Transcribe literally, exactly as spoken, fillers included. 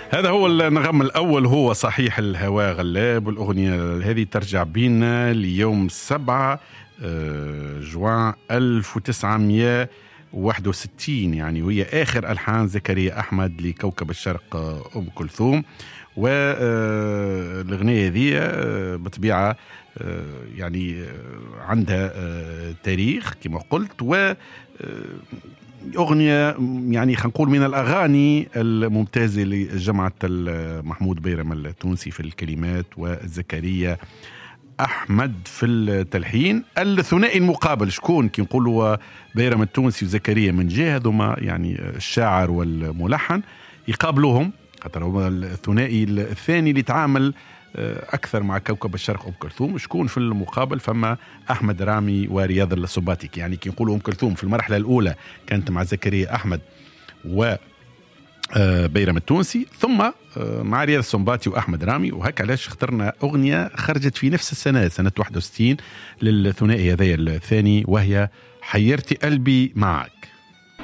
هذا هو النغم الأول، هو صحيح الهواء غلاب. والأغنية هذه ترجع بينا ليوم سبعة جوان ألف وتسعمائة وواحد وستين، يعني وهي آخر ألحان زكريا أحمد لكوكب الشرق أم كلثوم. والأغنية هذه بطبيعة يعني عندها تاريخ كما قلت، و أغنية يعني خلينا نقول من الأغاني الممتازة لجماعة محمود بيرم التونسي في الكلمات وزكريا أحمد في التلحين. الثنائي المقابل شكون كي نقولوا بيرم التونسي وزكريا من جهة، هذوما يعني الشاعر والملحن يقابلوهم، خاطر هو الثنائي الثاني اللي تعامل أكثر مع كوكب الشرق أم كلثوم. شكون في المقابل؟ فما أحمد رامي ورياض السنباطي. يعني كي نقولوا أم كلثوم في المرحلة الأولى كانت مع زكريا أحمد و بيرم التونسي، ثم مع رياض السنباطي وأحمد رامي. وهكا علاش اخترنا أغنية خرجت في نفس السنة سنة واحد وستين للثنائي هذا الثاني، وهي حيرتي قلبي معك.